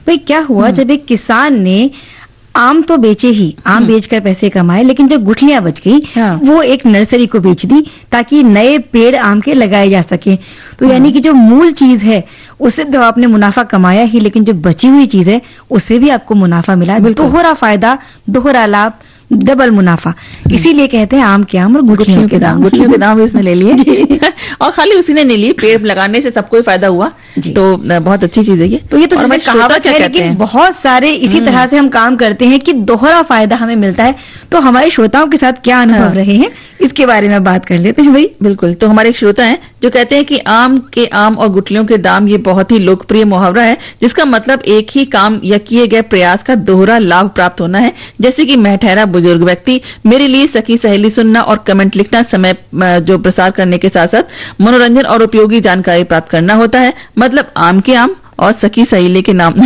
भाई क्या हुआ, जब एक किसान ने आम तो बेचे ही, आम बेचकर पैसे कमाए, लेकिन जो गुठलियां बच गई वो एक नर्सरी को बेच दी ताकि नए पेड़ आम के लगाए जा सके। तो यानी कि जो मूल चीज है उससे तो आपने मुनाफा कमाया ही, लेकिन जो बची हुई चीज है उससे भी आपको मुनाफा मिला। दोहरा फायदा, दोहरा लाभ, डबल मुनाफा। इसीलिए कहते हैं आम के आम और गुठलियों के दाम। गुठलियों के दाम इसने ले लिए और खाली उसी ने नहीं लिए, पेड़ लगाने से सबको फायदा हुआ, तो बहुत अच्छी चीज है ये। तो ये तो कहावत है, लेकिन बहुत सारे इसी तरह से हम काम करते हैं कि दोहरा फायदा हमें मिलता है। तो हमारे श्रोताओं के साथ क्या अनुभव रहे हैं इसके बारे में बात कर लेते हैं भाई। बिल्कुल। तो हमारे एक श्रोता हैं जो कहते हैं कि आम के आम और गुठलियों के दाम ये बहुत ही लोकप्रिय मुहावरा है, जिसका मतलब एक ही काम या किए गए प्रयास का दोहरा लाभ प्राप्त होना है। जैसे कि मैं ठहरा बुजुर्ग व्यक्ति, मेरे लिए सखी सहेली सुनना और कमेंट लिखना, समय जो प्रसार करने के साथ साथ मनोरंजन और उपयोगी जानकारी प्राप्त करना होता है। मतलब आम के आम और सखी सहेली के नाम।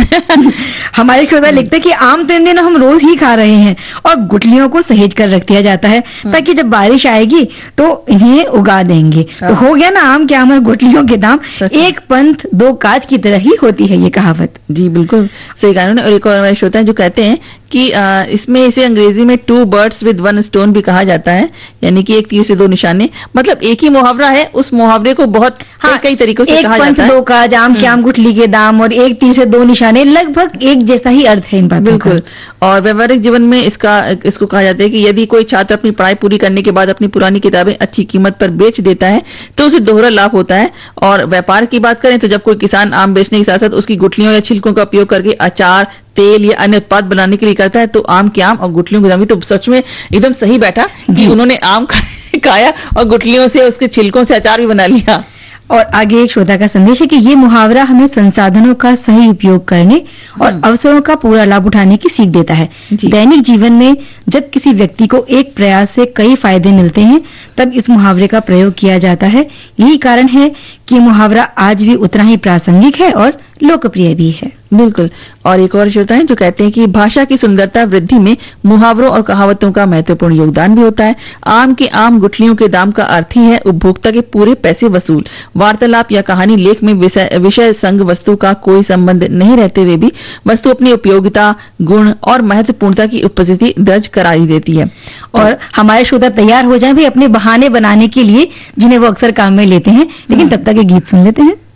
हमारे श्रोता लिखते हैं कि आम तो इन दिनों हम रोज ही खा रहे हैं और गुठलियों को सहेज कर रख दिया जाता है ताकि जब बारिश आएगी तो इन्हें उगा देंगे। तो हो गया ना आम के आम और गुठलियों के दाम, एक पंथ दो काज की तरह ही होती है ये कहावत। जी बिल्कुल सही कहा उन्होंने। और एक और हमारे श्रोता हैं जो कहते हैं कि इसमें इसे अंग्रेजी में 2 birds with 1 stone भी कहा जाता है, यानी कि एक तीर से 2 निशाने। मतलब एक ही मुहावरा है, उस मुहावरे को बहुत कई तरीकों से कहा जाता है। एक पंथ दो काज, आम के आम गुठली के दाम और एक तीर से 2 निशाने, लगभग एक जैसा ही अर्थ है इन बातों का। बिल्कुल। और व्यवहारिक जीवन में इसको कहा जाता है कि यदि कोई छात्र अपनी पढ़ाई पूरी करने के बाद अपनी पुरानी किताबें अच्छी कीमत पर बेच देता है तो उसे दोहरा लाभ होता है। और व्यापार की बात करें तो जब कोई किसान आम बेचने के साथ साथ उसकी गुठलियों या छिलकों का उपयोग करके अचार, तेल या अन्य उत्पाद बनाने के लिए करता है, तो आम के आम और गुठलियों के दाम। तो सच में एकदम सही बैठा कि उन्होंने आम खाया और गुठलियों से, उसके छिलकों से अचार भी बना लिया। और आगे एक श्रोता का संदेश है कि ये मुहावरा हमें संसाधनों का सही उपयोग करने और अवसरों का पूरा लाभ उठाने की सीख देता है। दैनिक जीवन में जब किसी व्यक्ति को एक प्रयास से कई फायदे मिलते हैं तब इस मुहावरे का प्रयोग किया जाता है। यही कारण है कि मुहावरा आज भी उतना ही प्रासंगिक है और लोकप्रिय भी है। बिल्कुल। और एक और श्रोता है जो कहते हैं कि भाषा की सुंदरता वृद्धि में मुहावरों और कहावतों का महत्वपूर्ण योगदान भी होता है। आम के आम गुठलियों के दाम का अर्थ ही है उपभोक्ता के पूरे पैसे वसूल। वार्तालाप या कहानी लेख में विषय संग वस्तु का कोई संबंध नहीं रहते हुए भी वस्तु अपनी उपयोगिता, गुण और महत्वपूर्णता की उपस्थिति दर्ज करा ही देती है। और हमारे श्रोता तैयार हो जाएं भी अपने बहाने बनाने के लिए जिन्हें वो अक्सर काम में लेते हैं, लेकिन तब तक ये गीत सुन लेते हैं।